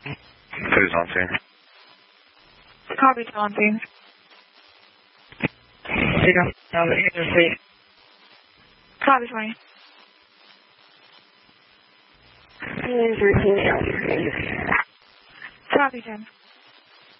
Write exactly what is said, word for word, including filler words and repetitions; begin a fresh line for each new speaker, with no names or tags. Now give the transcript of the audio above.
Who's on scene?
Copy to on scene. Copy twenty. Copy ten.